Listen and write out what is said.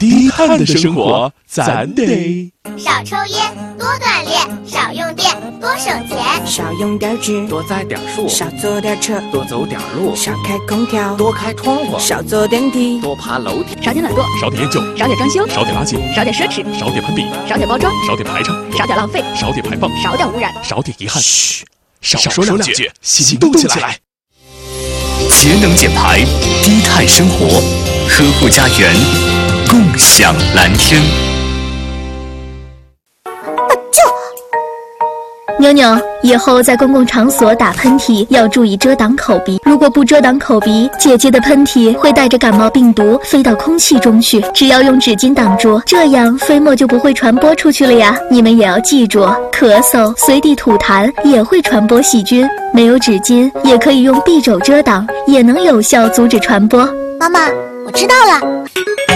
低碳的生活，咱得少抽烟，多锻炼；少用电，多省钱； 少用点纸， 多栽点树； 少坐点车， 多走点路； 少开空调， 多开窗户； 少坐电梯， 多爬楼梯； 少点懒惰， 少点烟酒， 少点装修， 少点垃圾， 少点奢侈， 少点攀比， 少点包装， 少点排场， 少点浪费， 少点排放， 少点污染， 少点遗憾。嘘，少说两句，行动起来！ 节能减排，低碳生活，呵护家园，共享蓝天。 妞妞，以后在公共场所打喷嚏要注意遮挡口鼻，如果不遮挡口鼻，姐姐的喷嚏会带着感冒病毒飞到空气中去。只要用纸巾挡住，这样飞沫就不会传播出去了呀。你们也要记住，咳嗽、随地吐痰也会传播细菌。没有纸巾，也可以用匕首遮挡，也能有效阻止传播。 妈妈，我知道了。